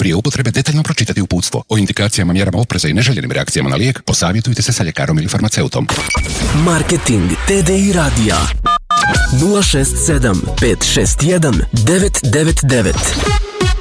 Prije upotrebe detaljno pročitati uputstvo. O indikacijama, mjerama opreza i neželjenim reakcijama na lijek posavjetujte se sa ljekarom ili farmaceutom. Marketing TDI radija 067 561 999